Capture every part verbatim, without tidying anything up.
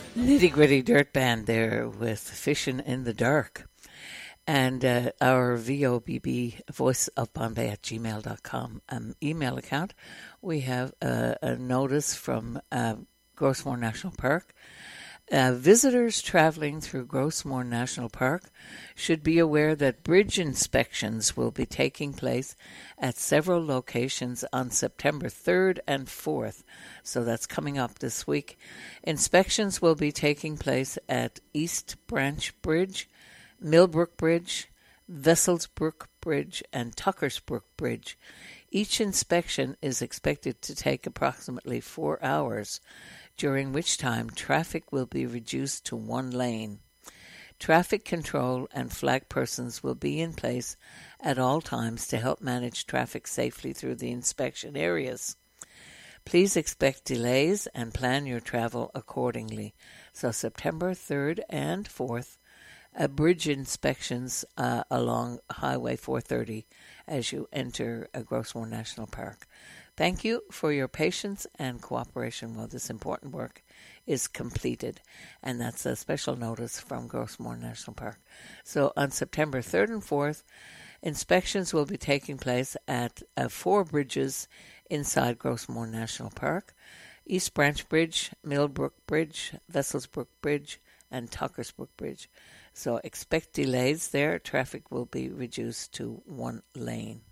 Nitty Gritty Dirt Band there with Fishing in the Dark. And uh, our V O B B, voice of bombay at gmail dot com um, email account. We have uh, a notice from uh, Grossmore National Park. Uh, visitors traveling through Grossmore National Park should be aware that bridge inspections will be taking place at several locations on September third and fourth. So that's coming up this week. Inspections will be taking place at East Branch Bridge, Millbrook Bridge, Vesselsbrook Bridge, and Tuckersbrook Bridge. Each inspection is expected to take approximately four hours, during which time traffic will be reduced to one lane. Traffic control and flag persons will be in place at all times to help manage traffic safely through the inspection areas. Please expect delays and plan your travel accordingly. So September third and fourth, uh, bridge inspections uh, along Highway four thirty as you enter uh, Grossmore National Park. Thank you for your patience and cooperation while this important work is completed. And that's a special notice from Grossmore National Park. So on September third and fourth, inspections will be taking place at uh, four bridges inside Grossmore National Park: East Branch Bridge, Millbrook Bridge, Vesselsbrook Bridge, and Tuckersbrook Bridge. So expect delays there. Traffic will be reduced to one lane.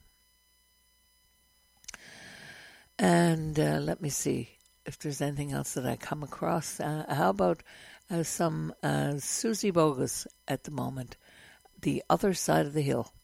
And uh, let me see if there's anything else that I come across. Uh, how about uh, some uh, Susie Bogus at the moment, The Other Side of the Hill.